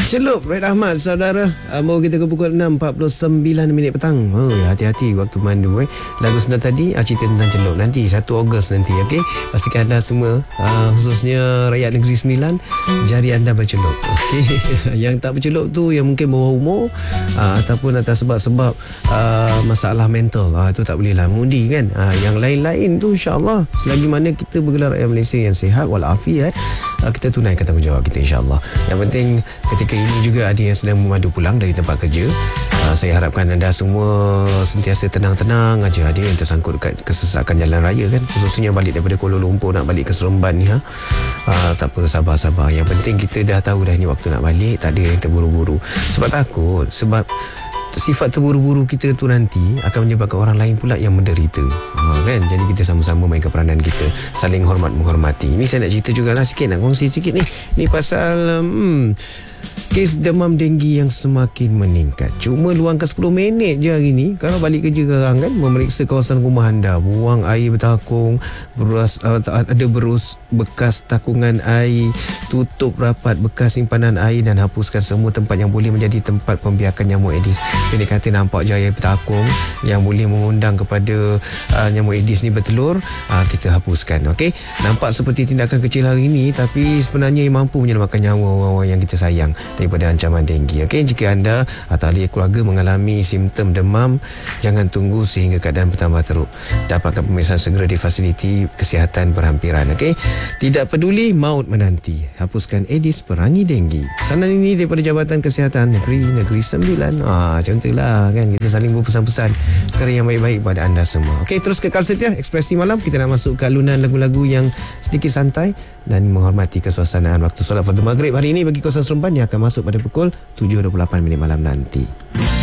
Celup Red Ahmad saudara. Mau kita ke pukul 6.49 petang. Hati-hati waktu mandu Lagu sebentar tadi cerita tentang celup. Nanti 1 Ogos nanti, okey. Pastikan anda semua khususnya rakyat Negeri Sembilan, jari anda bercelup, okey. Yang tak bercelup tu yang mungkin bawah umur ataupun atas sebab-sebab masalah mental, itu tak boleh lah mengundi kan. Yang lain-lain tu insya-Allah selagi mana kita bergelar rakyat Malaysia yang sihat walafiat, kita tunaikan tanggungjawab kita insya-Allah. Yang penting ketika ini juga ada yang sedang memadu pulang dari tempat kerja. Saya harapkan anda semua sentiasa tenang-tenang aja. Ada yang tersangkut dekat kesesakan jalan raya kan, khususnya balik daripada Kuala Lumpur nak balik ke Seremban ni. Tak apa, sabar-sabar. Yang penting kita dah tahu dah ni waktu nak balik, tak ada yang terburu-buru. Sebab takut, sebab sifat terburu-buru kita tu nanti akan menyebabkan orang lain pula yang menderita, kan? Jadi kita sama-sama mainkan peranan kita, saling hormat menghormati. Ini saya nak cerita jugalah sikit, nak kongsi sikit ni. Ni pasal kes demam denggi yang semakin meningkat. Cuma luangkan 10 minit je hari ni. Kalau balik kerja sekarang kan, memeriksa kawasan rumah anda, buang air bertakung, ada berus bekas takungan air, tutup rapat bekas simpanan air dan hapuskan semua tempat yang boleh menjadi tempat pembiakan nyamuk Aedes. Pendek kata, nampak je air bertakung yang boleh mengundang kepada nyamuk Aedes ni bertelur, kita hapuskan, okey. Nampak seperti tindakan kecil hari ini, tapi sebenarnya ia mampu menyelamatkan nyawa orang-orang yang kita sayang daripada ancaman denggi, okey. Jika anda atau ahli keluarga mengalami simptom demam, jangan tunggu sehingga keadaan bertambah teruk. Dapatkan pemeriksaan segera di fasiliti kesihatan berhampiran, okey. Tidak peduli maut menanti, hapuskan Aedes, perangi denggi. Pesanan ini daripada Jabatan Kesihatan Negeri Sembilan. Macam itulah kan, kita saling berpesan-pesan perkara yang baik-baik pada anda semua. Okey, terus kekal setia Ekspresi Malam. Kita nak masuk ke alunan lagu-lagu yang sedikit santai dan menghormati kesuasanaan waktu solat fardu maghrib hari ini bagi kawasan Seremban yang akan masuk pada pukul 7.28 malam nanti.